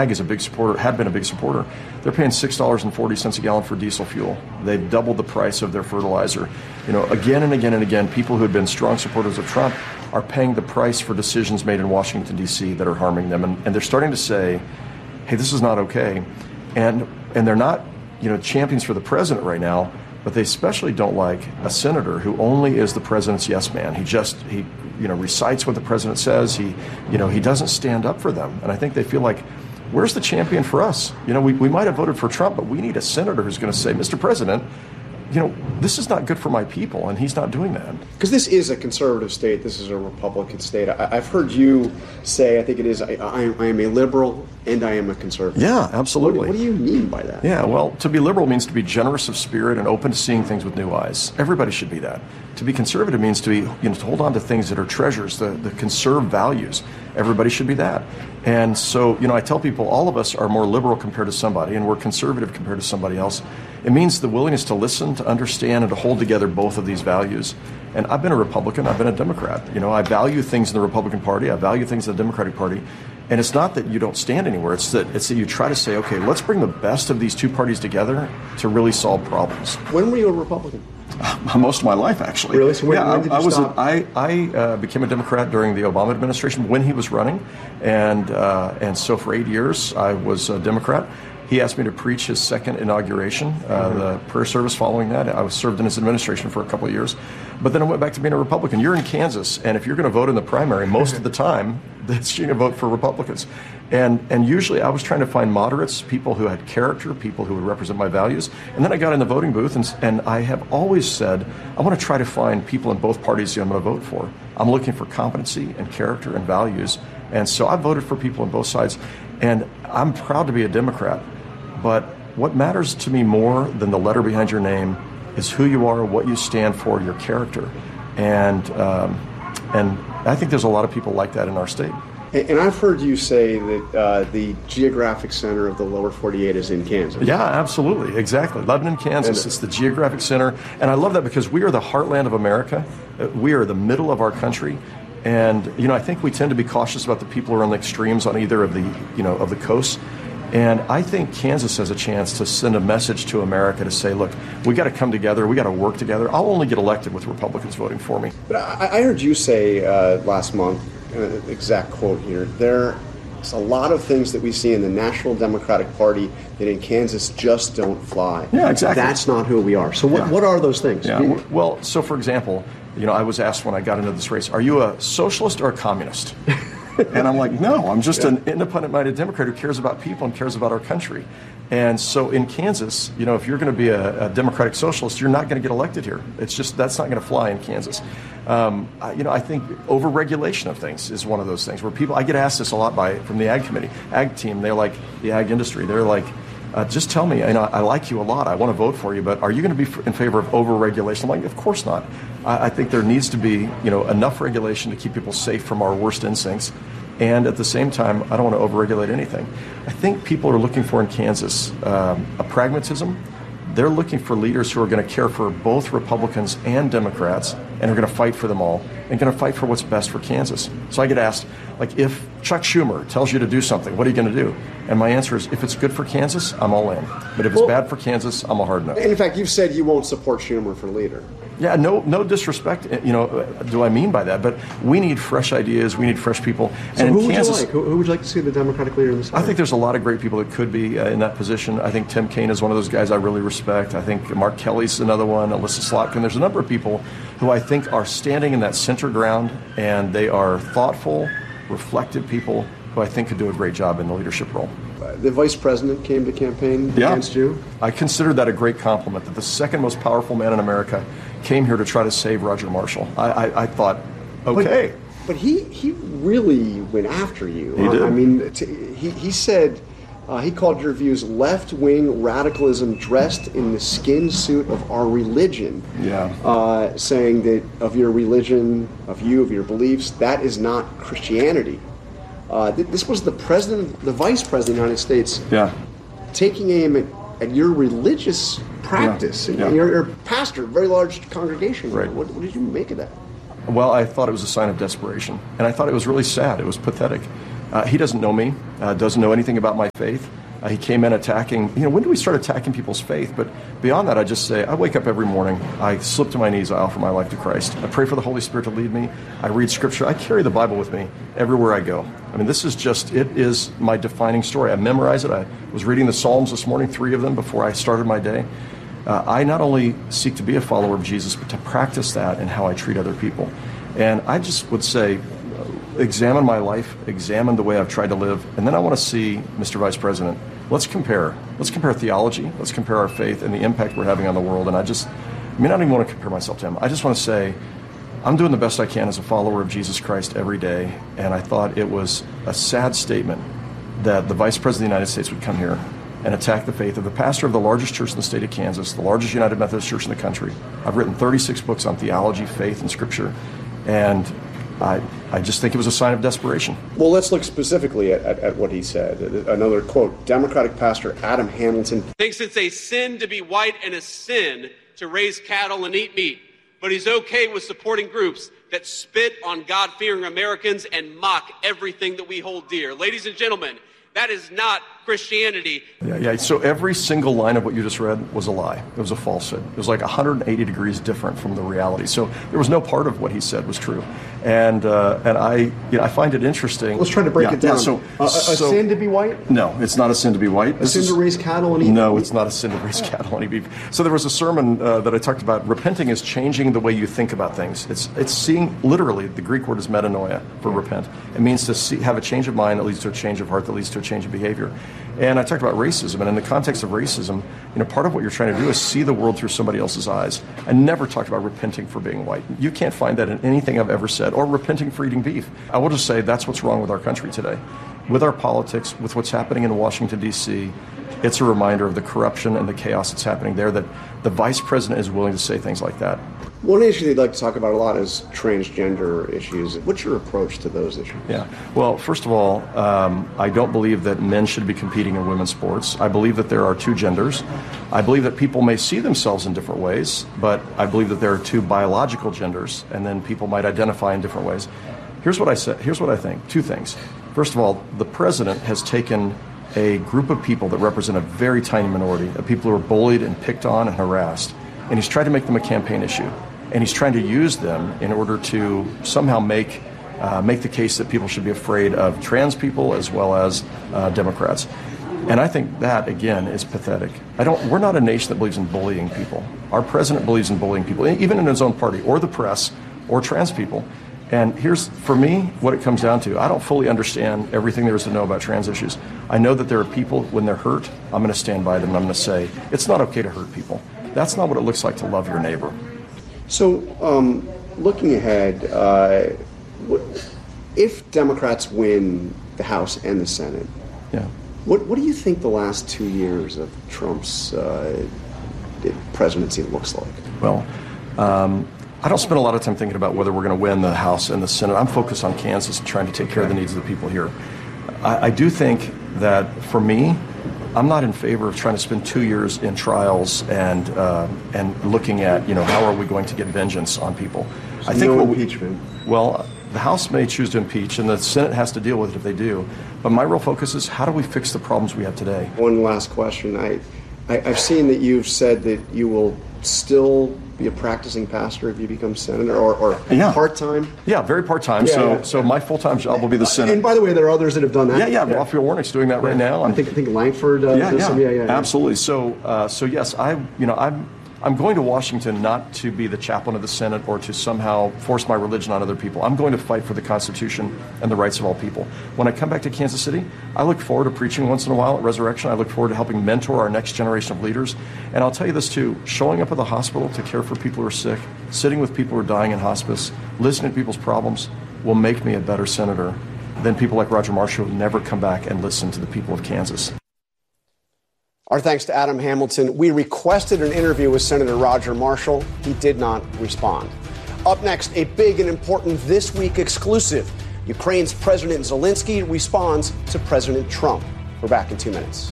Ag is a big supporter, had been a big supporter. They're paying $6.40 a gallon for diesel fuel. They've doubled the price of their fertilizer. Again and again and again, people who had been strong supporters of Trump are paying the price for decisions made in Washington, D.C. that are harming them. And they're starting to say, hey, this is not okay. And they're not, champions for the president right now, but they especially don't like a senator who only is the president's yes man. He recites what the president says. He doesn't stand up for them. And I think they feel like, where's the champion for us? We might have voted for Trump, but we need a senator who's going to say, Mr. President, this is not good for my people, and he's not doing that. Because this is a conservative state. This is a Republican state. I've heard you say, I think it is, I am a liberal and I am a conservative. Yeah, absolutely. What do you mean by that? Yeah, well, to be liberal means to be generous of spirit and open to seeing things with new eyes. Everybody should be that. To be conservative means to be, to hold on to things that are treasures, the conserved values. Everybody should be that. And so, I tell people all of us are more liberal compared to somebody, and we're conservative compared to somebody else. It means the willingness to listen, to understand, and to hold together both of these values. And I've been a Republican, I've been a Democrat. I value things in the Republican Party, I value things in the Democratic Party. And it's not that you don't stand anywhere, it's that you try to say, okay, let's bring the best of these two parties together to really solve problems. When were you a Republican? Most of my life, actually. Really? So when did you stop? I became a Democrat during the Obama administration when he was running, and so for 8 years I was a Democrat. He asked me to preach his second inauguration, the prayer service following that. I was served in his administration for a couple of years. But then I went back to being a Republican. You're in Kansas, and if you're going to vote in the primary, most of the time, you're going to vote for Republicans. And usually I was trying to find moderates, people who had character, people who would represent my values. And then I got in the voting booth, and I have always said, I want to try to find people in both parties that I'm going to vote for. I'm looking for competency and character and values. And so I voted for people on both sides. And I'm proud to be a Democrat. But what matters to me more than the letter behind your name is who you are, what you stand for, your character. And I think there's a lot of people like that in our state. And I've heard you say that the geographic center of the lower 48 is in Kansas. Yeah, absolutely. Exactly. Lebanon, Kansas. It's the geographic center. And I love that because we are the heartland of America. We are the middle of our country. And, I think we tend to be cautious about the people who are on the extremes on either of the coasts. And I think Kansas has a chance to send a message to America to say, look, we got to come together. We got to work together. I'll only get elected with Republicans voting for me. But I heard you say last month, exact quote here, there's a lot of things that we see in the National Democratic Party that in Kansas just don't fly. Yeah, exactly. That's not who we are. So what are those things? Yeah. Well, so for example, I was asked when I got into this race, are you a socialist or a communist? And I'm like, no, I'm just an independent-minded Democrat who cares about people and cares about our country. And so in Kansas, if you're going to be a Democratic socialist, you're not going to get elected here. It's just, that's not going to fly in Kansas. I think overregulation of things is one of those things where I get asked this a lot from the Ag Committee, Ag team. They're like, the Ag industry, they're like, just tell me, I like you a lot, I want to vote for you, but are you going to be in favor of overregulation? I'm like, of course not. I think there needs to be, enough regulation to keep people safe from our worst instincts. And at the same time, I don't want to overregulate anything. I think people are looking for in Kansas a pragmatism. They're looking for leaders who are going to care for both Republicans and Democrats and are going to fight for them all and going to fight for what's best for Kansas. So I get asked, if Chuck Schumer tells you to do something, what are you going to do? And my answer is, if it's good for Kansas, I'm all in. But if it's bad for Kansas, I'm a hard no. And in fact, you've said you won't support Schumer for leader. Yeah, no disrespect, do I mean by that? But we need fresh ideas. We need fresh people. So and who would Kansas, you like? Who would you like to see the Democratic leader in the state? I think there's a lot of great people that could be in that position. I think Tim Kaine is one of those guys I really respect. I think Mark Kelly's another one. Alyssa Slotkin. There's a number of people who I think are standing in that center ground, and they are thoughtful, reflective people who I think could do a great job in the leadership role. The vice president came to campaign against you? I consider that a great compliment, that the second most powerful man in America came here to try to save Roger Marshall. I thought, okay. But he really went after you. He did. I mean, he said, he called your views left-wing radicalism dressed in the skin suit of our religion. Yeah. Saying that of your religion, of your beliefs, that is not Christianity. This was the vice president of the United States, taking aim at your religious practice. Yeah. And you're a pastor, very large congregation. Right. What did you make of that? Well, I thought it was a sign of desperation, and I thought it was really sad. It was pathetic. He doesn't know me, doesn't know anything about my faith. He came in attacking, when do we start attacking people's faith? But beyond that, I just say, I wake up every morning, I slip to my knees, I offer my life to Christ. I pray for the Holy Spirit to lead me. I read Scripture. I carry the Bible with me everywhere I go. I mean, it is my defining story. I memorize it. I was reading the Psalms this morning, 3 of them, before I started my day. I not only seek to be a follower of Jesus, but to practice that in how I treat other people. And I just would say, examine my life, examine the way I've tried to live, and then I want to see, Mr. Vice President, let's compare theology, let's compare our faith and the impact we're having on the world. And I don't even want to compare myself to him. I just want to say, I'm doing the best I can as a follower of Jesus Christ every day, and I thought it was a sad statement that the Vice President of the United States would come here and attack the faith of the pastor of the largest church in the state of Kansas, the largest United Methodist church in the country. I've written 36 books on theology, faith, and Scripture, and I just think it was a sign of desperation. Well, let's look specifically at what he said. Another quote, Democratic pastor Adam Hamilton thinks it's a sin to be white and a sin to raise cattle and eat meat, but he's okay with supporting groups that spit on God-fearing Americans and mock everything that we hold dear. Ladies and gentlemen, that is not Christianity. Yeah. So every single line of what you just read was a lie. It was a falsehood. It was like 180 degrees different from the reality. So there was no part of what he said was true. And I find it interesting. Let's try to break it down. So, a sin to be white? No, it's not a sin to be white. A sin to raise cattle and eat? No, it's not a sin to raise cattle and eat beef. So there was a sermon that I talked about. Repenting is changing the way you think about things. It's seeing, literally, the Greek word is metanoia for repent. It means to have a change of mind that leads to a change of heart, that leads to a change of behavior. And I talked about racism, and in the context of racism, part of what you're trying to do is see the world through somebody else's eyes. I never talked about repenting for being white. You can't find that in anything I've ever said, or repenting for eating beef. I will just say that's what's wrong with our country today. With our politics, with what's happening in Washington, D.C., it's a reminder of the corruption and the chaos that's happening there, that the vice president is willing to say things like that. One issue they'd like to talk about a lot is transgender issues. What's your approach to those issues? Yeah. Well, first of all, I don't believe that men should be competing in women's sports. I believe that there are 2 genders. I believe that people may see themselves in different ways, but I believe that there are 2 biological genders, and then people might identify in different ways. Here's what I think. 2 things. First of all, the president has taken a group of people that represent a very tiny minority of people who are bullied and picked on and harassed, and he's tried to make them a campaign issue. And he's trying to use them in order to somehow make the case that people should be afraid of trans people as well as Democrats. And I think that, again, is pathetic. We're not a nation that believes in bullying people. Our president believes in bullying people, even in his own party, or the press, or trans people. And here's, for me, what it comes down to. I don't fully understand everything there is to know about trans issues. I know that there are people, when they're hurt, I'm going to stand by them, and I'm going to say, it's not okay to hurt people. That's not what it looks like to love your neighbor. So, looking ahead, if Democrats win the House and the Senate, what do you think the last 2 years of Trump's presidency looks like? Well, I don't spend a lot of time thinking about whether we're going to win the House and the Senate. I'm focused on Kansas and trying to take care of the needs of the people here. I do think that, for me, I'm not in favor of trying to spend 2 years in trials and looking at, how are we going to get vengeance on people. So I think impeachment. Well, the House may choose to impeach, and the Senate has to deal with it if they do. But my real focus is, how do we fix the problems we have today? One last question. I've seen that you've said that you will still be a practicing pastor if you become senator, or part-time? Yeah, very part-time. So my full-time job will be the Senate. And by the way, there are others that have done that. Yeah. Raphael Warnock's doing that right now. I think Langford does some. Absolutely. So yes, I'm going to Washington not to be the chaplain of the Senate or to somehow force my religion on other people. I'm going to fight for the Constitution and the rights of all people. When I come back to Kansas City, I look forward to preaching once in a while at Resurrection. I look forward to helping mentor our next generation of leaders. And I'll tell you this too, showing up at the hospital to care for people who are sick, sitting with people who are dying in hospice, listening to people's problems will make me a better senator than people like Roger Marshall who never come back and listen to the people of Kansas. Our thanks to Adam Hamilton. We requested an interview with Senator Roger Marshall. He did not respond. Up next, a big and important This Week exclusive. Ukraine's President Zelensky responds to President Trump. We're back in 2 minutes.